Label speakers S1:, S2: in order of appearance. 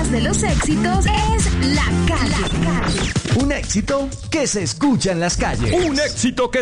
S1: más de los éxitos es La Calle.
S2: Un éxito que se escucha en las calles.
S3: Un éxito que